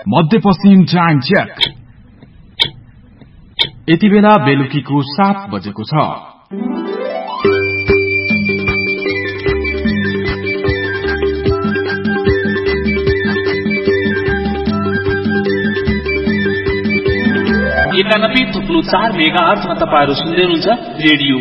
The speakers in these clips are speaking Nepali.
मध्यपश्चिम टाइम चेक। यति बेला बेलुकीको 7 बजेको छ। एकानब्बे थुप्लो 4 मेगाहर्जमा तपाईहरु सुन्दै हुनुहुन्छ रेडियो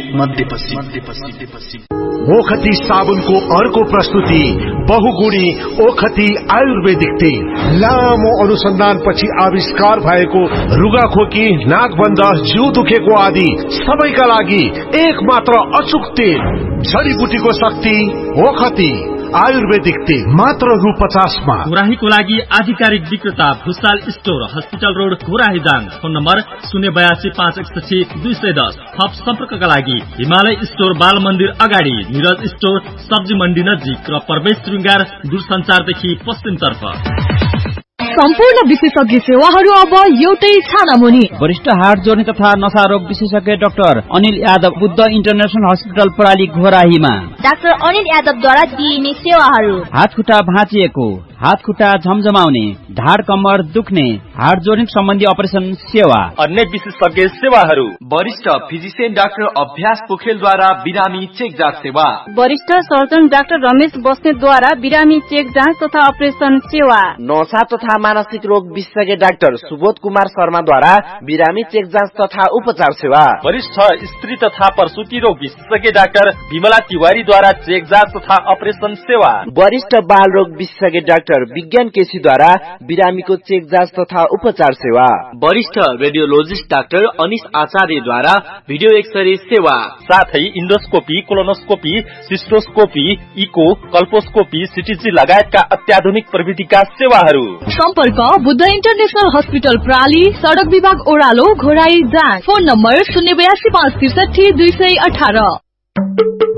मध्यपश्चिम। ओखती साबुनको अर्को प्रस्तुति बहुगुणी ओखती आयुर्वेदिक तेल। लामो अनुसन्धानपछि आविष्कार भएको रुगाखोकी, नाकबन्ध, जिउ दुखेको आदि सबैका लागि एकमात्र अचूक तेल। जडीबुटीको शक्ति ओखती आयुर्वेदिक तेल मात्र रु 50 मा। घोराहीको लागि आधिकारिक विक्रेता Bhusal store, hospital road, Ghorahi Dang. Phone number 082 561 210। थप सम्पर्कका लागि हिमालय स्टोर, बाल मन्दिर अगाडि, निरज स्टोर, सब्जी मण्डी नजिक र प्रवेश श्रृंगार दूरसञ्चारदेखि पश्चिमतर्फ। सम्पूर्ण विशेषज्ञ सेवाहरू अब एउटै छानामुनि। वरिष्ठ हार्ट जोर्नी तथा नशा रोग विशेषज्ञ doctor Anil Yadav, Buddha international hospital प्रणाली घोराहीमा। डाक्टर अनिल यादवद्वारा दिइने सेवाहरू: हात खुट्टा भाँचिएको, हात खुट्टा झमझमाउने, ढाड कम्मर दुख्ने, हार्ट जोर्नी सम्बन्धी अपरेसन सेवा। अन्य विशेषज्ञ सेवाहरू: वरिष्ठ फिजिशियन डाक्टर अभ्यास पोखरेलद्वारा बिरामी चेक जाँच सेवा। वरिष्ठ सर्जन डाक्टर रमेश बस्नेतद्वारा बिरामी चेक जाँच तथा अपरेसन सेवा। नशा तथा मानसिक रोग विशेषज्ञ डाक्टर सुबोध कुमार शर्माद्वारा बिरामी चेक जाँच तथा उपचार सेवा। वरिष्ठ स्त्री तथा प्रसूति रोग विशेषज्ञ डाक्टर विमला तिवारीद्वारा चेक जाँच तथा अपरेसन सेवा। वरिष्ठ बाल रोग विशेषज्ञ डाक्टर विज्ञान केसीद्वारा बिरामीको चेक जाँच तथा उपचार सेवा। वरिष्ठ रेडियोलोजिस्ट डाक्टर अनिश आचार्यद्वारा भिडियो एक्सरे सेवा। साथै इन्डोस्कोपी, कोलोनोस्कोपी, सिस्टोस्कोपी, इको, कल्पोस्कोपी, सिटीजी लगायतका अत्याधुनिक प्रविधिका सेवाहरू। सम्पर्क बुद्ध इन्टरनेशनल हस्पिटल प्राली, सडक विभाग ओरालो, घोराही दाङ। Phone number 082 563 218।